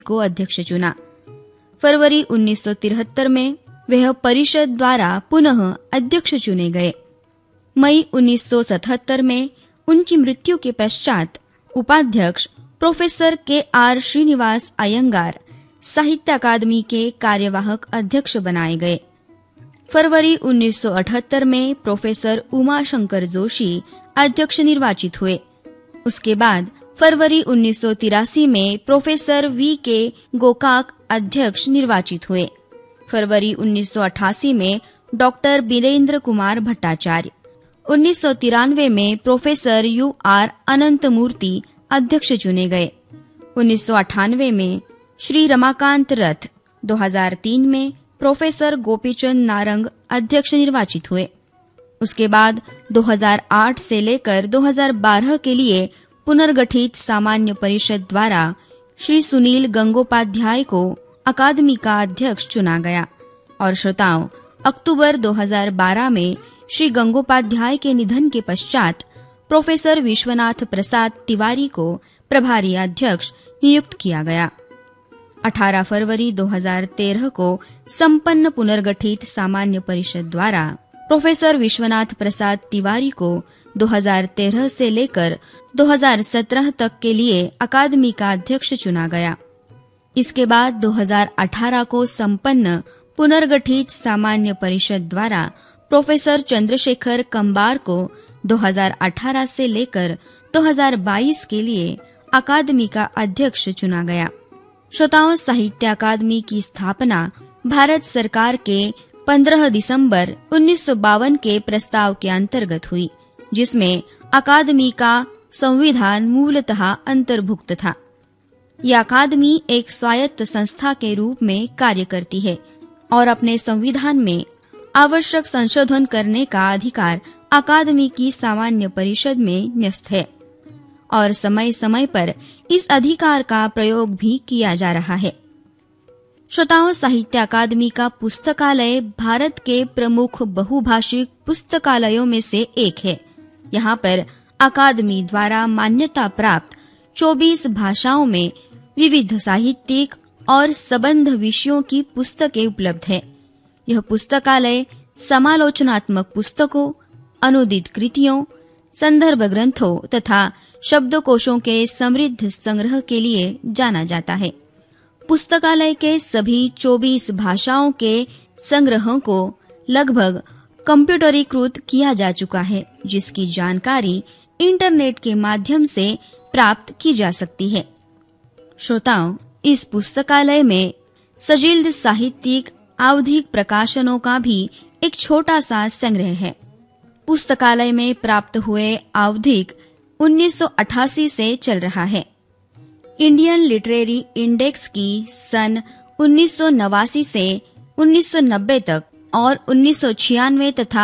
को अध्यक्ष चुना। फरवरी 1973 में वह परिषद द्वारा पुनः अध्यक्ष चुने गए। मई 1977 में उनकी मृत्यु के पश्चात उपाध्यक्ष प्रोफेसर के.आर. श्रीनिवास अयंगार साहित्य अकादमी के कार्यवाहक अध्यक्ष बनाए गए। फरवरी 1978 में प्रोफेसर उमाशंकर जोशी अध्यक्ष निर्वाचित हुए। उसके बाद फरवरी 1983 में प्रोफेसर वी.के. गोकाक अध्यक्ष निर्वाचित हुए। फरवरी 1988 में डॉक्टर बीरेंद्र कुमार भट्टाचार्य, 1993 में प्रोफेसर यू.आर. अनंतमूर्ति अध्यक्ष चुने गए। 1998 में श्री रमाकांत रथ, 2003 में प्रोफेसर गोपीचंद नारंग अध्यक्ष निर्वाचित हुए। उसके बाद 2008 से लेकर 2012 के लिए पुनर्गठित सामान्य परिषद द्वारा श्री सुनील गंगोपाध्याय को अकादमी का अध्यक्ष चुना गया। और श्रोताओं, अक्टूबर 2012 में श्री गंगोपाध्याय के निधन के पश्चात प्रोफेसर विश्वनाथ प्रसाद तिवारी को प्रभारी अध्यक्ष नियुक्त किया गया। 18 फरवरी 2013 को संपन्न पुनर्गठित सामान्य परिषद द्वारा प्रोफेसर विश्वनाथ प्रसाद तिवारी को 2013 से लेकर 2017 तक के लिए अकादमी का अध्यक्ष चुना गया। इसके बाद 2018 को संपन्न पुनर्गठित सामान्य परिषद द्वारा प्रोफेसर चंद्रशेखर कंबार को 2018 से लेकर 2022 के लिए अकादमी का अध्यक्ष चुना गया। श्रोताओं, साहित्य अकादमी की स्थापना भारत सरकार के 15 दिसंबर 1952 के प्रस्ताव के अंतर्गत हुई, जिसमें अकादमी का संविधान मूलतः अंतर्भुक्त था। यह अकादमी एक स्वायत्त संस्था के रूप में कार्य करती है और अपने संविधान में आवश्यक संशोधन करने का अधिकार अकादमी की सामान्य परिषद में न्यस्त है और समय समय पर इस अधिकार का प्रयोग भी किया जा रहा है। श्रोताओं, साहित्य अकादमी का पुस्तकालय भारत के प्रमुख बहुभाषिक पुस्तकालयों में से एक है। यहाँ पर अकादमी द्वारा मान्यता प्राप्त 24 भाषाओं में विविध साहित्यिक और संबंध विषयों की पुस्तकें उपलब्ध है। यह पुस्तकालय समालोचनात्मक पुस्तकों, अनुदित कृतियों, संदर्भ ग्रंथों तथा शब्दकोशों के समृद्ध संग्रह के लिए जाना जाता है। पुस्तकालय के सभी 24 भाषाओं के संग्रहों को लगभग कंप्यूटरीकृत किया जा चुका है, जिसकी जानकारी इंटरनेट के माध्यम से प्राप्त की जा सकती है। श्रोताओं, इस पुस्तकालय में सजील्द साहित्यिक आवधिक प्रकाशनों का भी एक छोटा सा संग्रह है। पुस्तकालय में प्राप्त हुए आवधिक 1988 से चल रहा है। इंडियन लिटरेरी इंडेक्स की सन 1989 से 1990 तक और 1996 तथा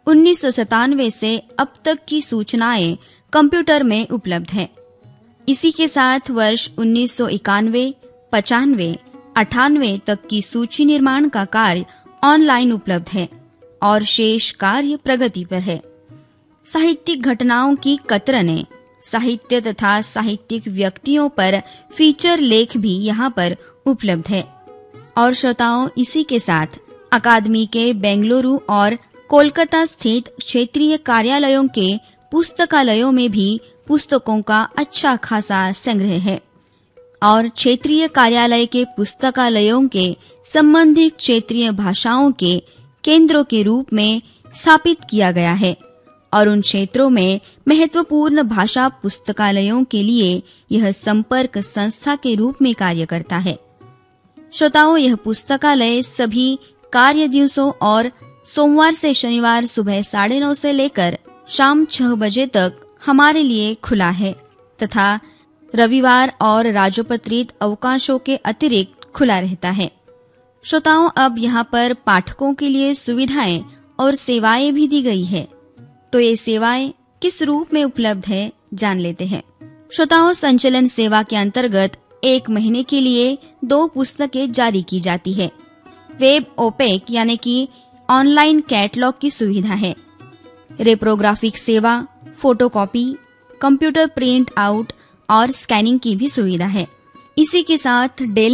1997 से अब तक की सूचनाएं कंप्यूटर में उपलब्ध हैं। इसी के साथ वर्ष 1991, 95, 98 तक की सूची निर्माण का कार्य ऑनलाइन उपलब्ध है और शेष कार्य प्रगति पर है। साहित्यिक घटनाओं की कतरनें, साहित्य तथा साहित्यिक व्यक्तियों पर फीचर लेख भी यहाँ पर उपलब्ध है। और श्रोताओं, इसी के साथ अकादमी के बेंगलुरु और कोलकाता स्थित क्षेत्रीय कार्यालयों के पुस्तकालयों में भी पुस्तकों का अच्छा खासा संग्रह है और क्षेत्रीय कार्यालय के पुस्तकालयों के संबंधित क्षेत्रीय भाषाओं के केंद्रों के रूप में स्थापित किया गया है और उन क्षेत्रों में महत्वपूर्ण भाषा पुस्तकालयों के लिए यह संपर्क संस्था के रूप में कार्य करता है। श्रोताओं, यह पुस्तकालय सभी कार्य दिवसों और सोमवार से शनिवार सुबह 9:30 से लेकर शाम 6 बजे तक हमारे लिए खुला है तथा रविवार और राजपत्रित अवकाशों के अतिरिक्त खुला रहता है। श्रोताओं, अब यहाँ पर पाठकों के लिए सुविधाएं और सेवाएं भी दी गई है। तो ये सेवाएं किस रूप में उपलब्ध है, जान लेते हैं। श्रोताओं, संचलन सेवा के अंतर्गत 1 महीने के लिए 2 पुस्तकें जारी की जाती है। वेब ओपेक यानी कि ऑनलाइन कैटलॉग की सुविधा है। रेप्रोग्राफिक सेवा, फोटोकॉपी, कंप्यूटर प्रिंट आउट और स्कैनिंग की भी सुविधा है। इसी के साथ डेल